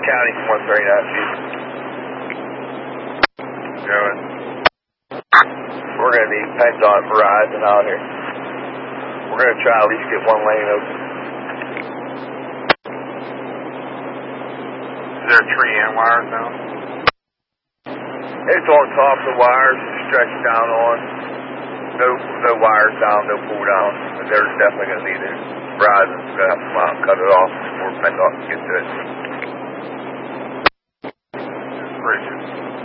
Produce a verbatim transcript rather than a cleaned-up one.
County one thirty-nine feet. Going. We're going to need PennDOT and Verizon out here. We're going to try at least get one lane open. Is there a tree and wires now? It's on top of the wires, stretched down on. No no wires down, no pull down. But there's definitely going to need it. Verizon's going to have to come out and cut it off before PennDOT can get to it. Bridges.